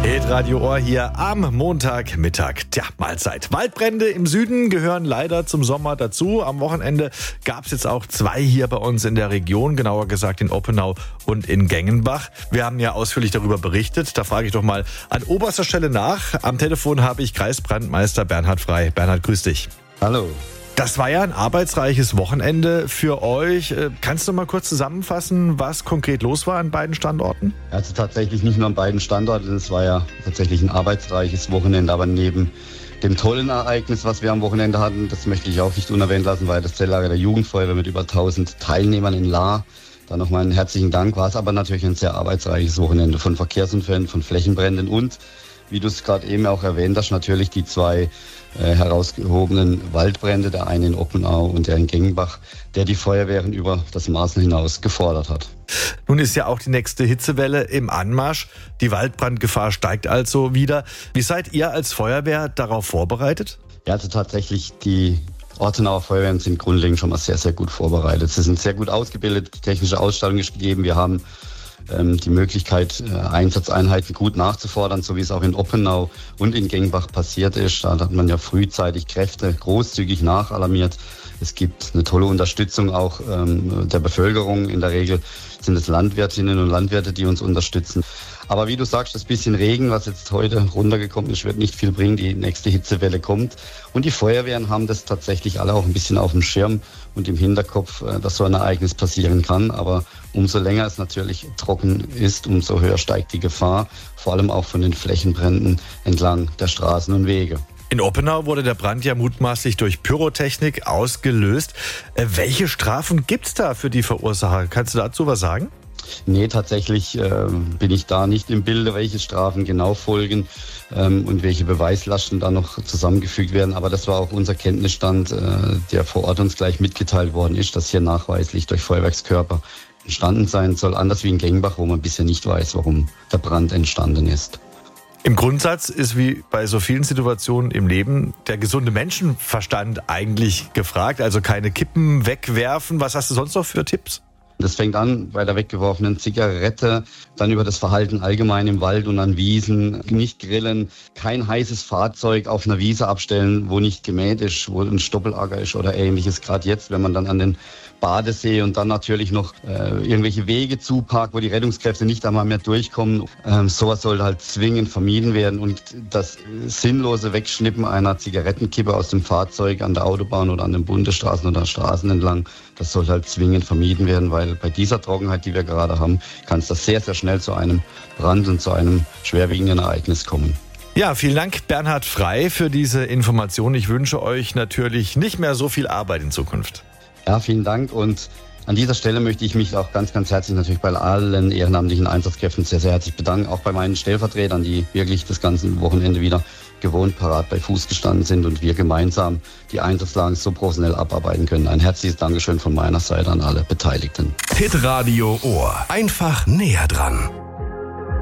Radio Ohr hier am Montagmittag. Tja, Mahlzeit. Waldbrände im Süden gehören leider zum Sommer dazu. Am Wochenende gab es jetzt auch 2 hier bei uns in der Region, genauer gesagt in Oppenau und in Gengenbach. Wir haben ja ausführlich darüber berichtet. Da frage ich doch mal an oberster Stelle nach. Am Telefon habe ich Kreisbrandmeister Bernhard Frei. Bernhard, grüß dich. Hallo. Das war ja ein arbeitsreiches Wochenende für euch. Kannst du mal kurz zusammenfassen, was konkret los war an beiden Standorten? Also tatsächlich nicht nur an beiden Standorten. Es war ja tatsächlich ein arbeitsreiches Wochenende. Aber neben dem tollen Ereignis, was wir am Wochenende hatten, das möchte ich auch nicht unerwähnt lassen, weil das Zelllager der Jugendfeuerwehr mit über 1000 Teilnehmern in Lahr. Da nochmal einen herzlichen Dank. War es aber natürlich ein sehr arbeitsreiches Wochenende von Verkehrsunfällen, von Flächenbränden und, wie du es gerade eben auch erwähnt hast, natürlich die 2 herausgehobenen Waldbrände, der eine in Oppenau und der in Gengenbach, der die Feuerwehren über das Maßen hinaus gefordert hat. Nun ist ja auch die nächste Hitzewelle im Anmarsch. Die Waldbrandgefahr steigt also wieder. Wie seid ihr als Feuerwehr darauf vorbereitet? Ja, also tatsächlich die Ortenauer Feuerwehren sind grundlegend schon mal sehr, sehr gut vorbereitet. Sie sind sehr gut ausgebildet, die technische Ausstattung ist gegeben. Wir haben die Möglichkeit, Einsatzeinheiten gut nachzufordern, so wie es auch in Oppenau und in Gengenbach passiert ist. Da hat man ja frühzeitig Kräfte großzügig nachalarmiert. Es gibt eine tolle Unterstützung auch der Bevölkerung. In der Regel sind es Landwirtinnen und Landwirte, die uns unterstützen. Aber wie du sagst, das bisschen Regen, was jetzt heute runtergekommen ist, wird nicht viel bringen. Die nächste Hitzewelle kommt. Und die Feuerwehren haben das tatsächlich alle auch ein bisschen auf dem Schirm und im Hinterkopf, dass so ein Ereignis passieren kann. Aber umso länger es natürlich trocken ist, umso höher steigt die Gefahr, vor allem auch von den Flächenbränden entlang der Straßen und Wege. In Oppenau wurde der Brand ja mutmaßlich durch Pyrotechnik ausgelöst. Welche Strafen gibt's da für die Verursacher? Kannst du dazu was sagen? Nee, tatsächlich bin ich da nicht im Bilde, welche Strafen genau folgen und welche Beweislasten da noch zusammengefügt werden. Aber das war auch unser Kenntnisstand, der vor Ort uns gleich mitgeteilt worden ist, dass hier nachweislich durch Feuerwerkskörper entstanden sein soll. Anders wie in Gengenbach, wo man bisher nicht weiß, warum der Brand entstanden ist. Im Grundsatz ist wie bei so vielen Situationen im Leben der gesunde Menschenverstand eigentlich gefragt. Also keine Kippen wegwerfen. Was hast du sonst noch für Tipps? Das fängt an bei der weggeworfenen Zigarette, dann über das Verhalten allgemein im Wald und an Wiesen, nicht grillen, kein heißes Fahrzeug auf einer Wiese abstellen, wo nicht gemäht ist, wo ein Stoppelacker ist oder ähnliches. Gerade jetzt, wenn man dann an den Badesee und dann natürlich noch irgendwelche Wege zuparkt, wo die Rettungskräfte nicht einmal mehr durchkommen. Sowas soll halt zwingend vermieden werden und das sinnlose Wegschnippen einer Zigarettenkippe aus dem Fahrzeug an der Autobahn oder an den Bundesstraßen oder Straßen entlang, das soll halt zwingend vermieden werden, weil bei dieser Trockenheit, die wir gerade haben, kann es das sehr, sehr schnell zu einem Brand und zu einem schwerwiegenden Ereignis kommen. Ja, vielen Dank Bernhard Frei für diese Information. Ich wünsche euch natürlich nicht mehr so viel Arbeit in Zukunft. Ja, vielen Dank und an dieser Stelle möchte ich mich auch ganz, ganz herzlich natürlich bei allen ehrenamtlichen Einsatzkräften sehr, sehr herzlich bedanken. Auch bei meinen Stellvertretern, die wirklich das ganze Wochenende wieder gewohnt parat bei Fuß gestanden sind und wir gemeinsam die Einsatzlagen so professionell abarbeiten können. Ein herzliches Dankeschön von meiner Seite an alle Beteiligten. Hit Radio Ohr. Einfach näher dran.